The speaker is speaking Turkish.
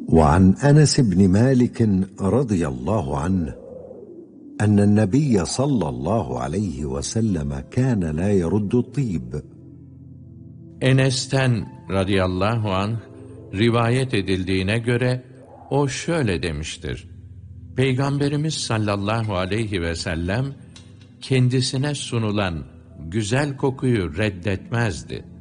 وعن أنس بن مالك رضي الله عنه أن النبي صلى الله عليه وسلم كان لا يرد الطيب. Enes'ten radıyallahu anh rivayet edildiğine göre o şöyle demiştir: Peygamberimiz sallallahu aleyhi ve sellem kendisine sunulan güzel kokuyu reddetmezdi.